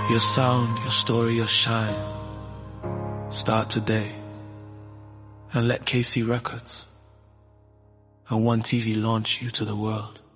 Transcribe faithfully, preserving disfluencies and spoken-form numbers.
Your sound, your story, your shine. Start today and let K C Records and One T V launch you to the world.